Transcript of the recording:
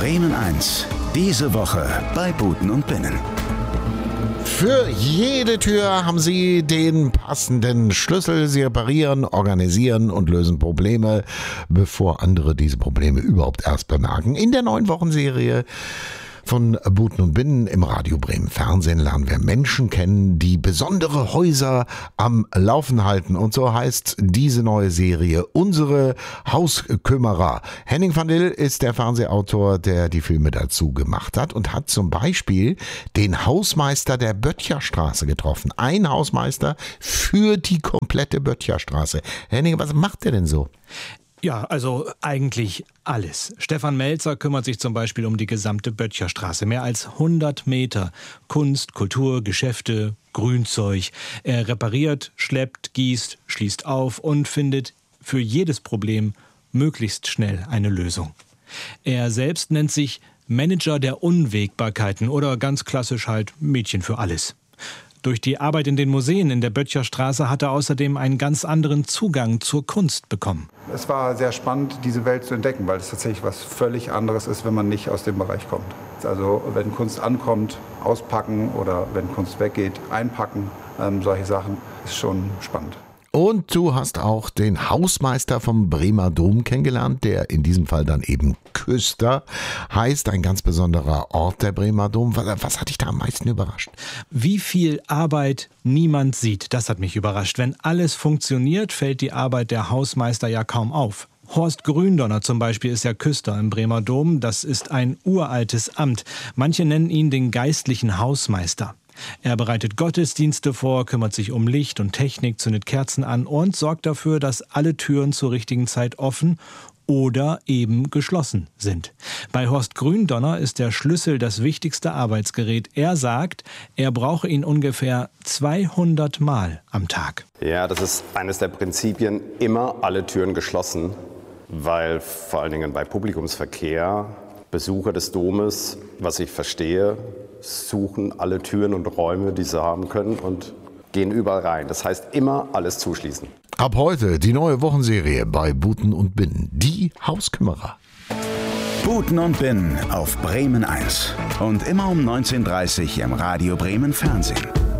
Bremen 1. Diese Woche bei Buten und Binnen. Für jede Tür haben sie den passenden Schlüssel. Sie reparieren, organisieren und lösen Probleme, bevor andere diese Probleme überhaupt erst bemerken. In der neuen Wochenserie von Buten und Binnen im Radio Bremen Fernsehen lernen wir Menschen kennen, die besondere Häuser am Laufen halten. Und so heißt diese neue Serie Unsere Hauskümmerer. Henning van Dil ist der Fernsehautor, der die Filme dazu gemacht hat und hat zum Beispiel den Hausmeister der Böttcherstraße getroffen. Ein Hausmeister für die komplette Böttcherstraße. Henning, was macht der denn so? Ja, also eigentlich alles. Stefan Melzer kümmert sich zum Beispiel um die gesamte Böttcherstraße. Mehr als 100 Meter. Kunst, Kultur, Geschäfte, Grünzeug. Er repariert, schleppt, gießt, schließt auf und findet für jedes Problem möglichst schnell eine Lösung. Er selbst nennt sich Manager der Unwägbarkeiten oder ganz klassisch halt Mädchen für alles. Durch die Arbeit in den Museen in der Böttcherstraße hat er außerdem einen ganz anderen Zugang zur Kunst bekommen. Es war sehr spannend, diese Welt zu entdecken, weil es tatsächlich was völlig anderes ist, wenn man nicht aus dem Bereich kommt. Also wenn Kunst ankommt, auspacken oder wenn Kunst weggeht, einpacken, solche Sachen, ist schon spannend. Und du hast auch den Hausmeister vom Bremer Dom kennengelernt, der in diesem Fall dann eben Küster heißt, ein ganz besonderer Ort der Bremer Dom. Was hat dich da am meisten überrascht? Wie viel Arbeit niemand sieht, das hat mich überrascht. Wenn alles funktioniert, fällt die Arbeit der Hausmeister ja kaum auf. Horst Gründonner zum Beispiel ist ja Küster im Bremer Dom. Das ist ein uraltes Amt. Manche nennen ihn den geistlichen Hausmeister. Er bereitet Gottesdienste vor, kümmert sich um Licht und Technik, zündet Kerzen an und sorgt dafür, dass alle Türen zur richtigen Zeit offen oder eben geschlossen sind. Bei Horst Gründonner ist der Schlüssel das wichtigste Arbeitsgerät. Er sagt, er brauche ihn ungefähr 200 Mal am Tag. Ja, das ist eines der Prinzipien, immer alle Türen geschlossen, weil vor allen Dingen bei Publikumsverkehr Besucher des Domes, was ich verstehe, suchen alle Türen und Räume, die sie haben können und gehen überall rein. Das heißt, immer alles zuschließen. Ab heute die neue Wochenserie bei Buten und Binnen, die Hauskümmerer. Buten und Binnen auf Bremen 1 und immer um 19:30 Uhr im Radio Bremen Fernsehen.